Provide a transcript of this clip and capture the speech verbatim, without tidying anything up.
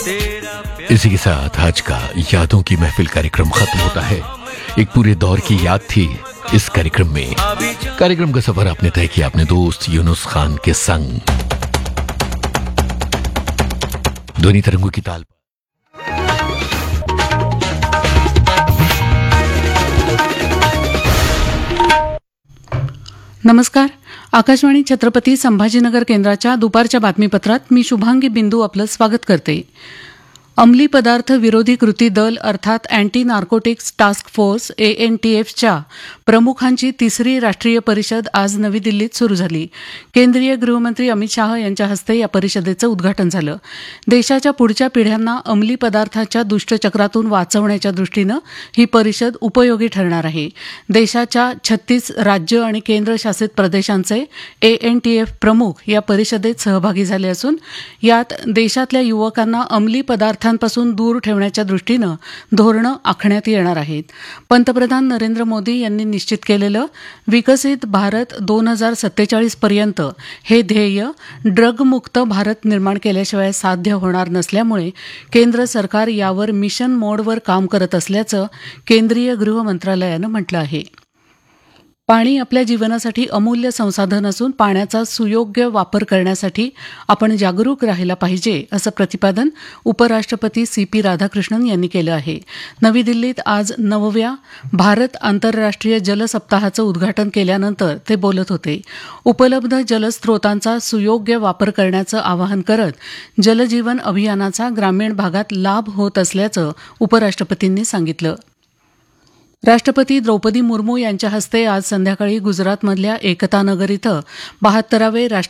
इसी के साथ आज का यादों की महफिल कार्यक्रम खत्म होता है। एक पूरे दौर की याद थी इस कार्यक्रम में। कार्यक्रम का सफर आपने तय किया अपने दोस्त यूनुस खान के संग। ध्वनि तरंगों की ताल। नमस्कार. आकाशवाणी छत्रपती संभाजीनगर केंद्राच्या दुपारच्या बातमीपत्रात मी शुभांगी बिंदू आपलं स्वागत करते. अंमली पदार्थ विरोधी कृती दल अर्थात अँटी नार्कोटिक्स टास्क फोर्स एएनटीएफच्या प्रमुखांची तिसरी राष्ट्रीय परिषद आज नवी दिल्लीत सुरू झाली. केंद्रीय गृहमंत्री अमित शाह यांच्या हस्ते या परिषदेचं उद्घाटन झालं. देशाच्या पुढच्या पिढ्यांना अंमली पदार्थाच्या दुष्टचक्रातून वाचवण्याच्या दृष्टीनं ही परिषद उपयोगी ठरणार आहे. देशाच्या छत्तीस राज्य आणि केंद्रशासित प्रदेशांचे एएनटीएफ प्रमुख या परिषदेत सहभागी झाले असून यात देशातल्या युवकांना अंमली पदार्थ पासून दूर ठेवण्याच्या दृष्टीनं धोरणं आखण्यात येणार आहेत. पंतप्रधान नरेंद्र मोदी यांनी निश्चित केलेलं विकसित भारत दोन हजार सत्तेचाळीस पर्यंत हे ध्येय ड्रगमुक्त भारत निर्माण केल्याशिवाय साध्य होणार नसल्यामुळे केंद्र सरकार यावर मिशन मोडवर काम करत असल्याचं केंद्रीय गृह मंत्रालयानं म्हटलं आहे. पाणी आपल्या जीवनासाठी अमूल्य संसाधन असून पाण्याचा सुयोग्य वापर करण्यासाठी आपण जागरूक राहायला पाहिजे असं प्रतिपादन उपराष्ट्रपती सी पी राधाकृष्णन यांनी केलं आहे. नवी दिल्लीत आज नवव्या भारत आंतरराष्ट्रीय जल सप्ताहाचं उद्घाटन केल्यानंतर ते बोलत होते. उपलब्ध जलस्रोतांचा सुयोग्य वापर करण्याचं आवाहन करत जलजीवन अभियानाचा ग्रामीण भागात लाभ होत असल्याचं उपराष्ट्रपतींनी सांगितलं. राष्ट्रपती द्रौपदी मुर्मू यांच्या हस्ते आज संध्याकाळी गुजरातमधल्या एकता नगर इथं बहात्तरावे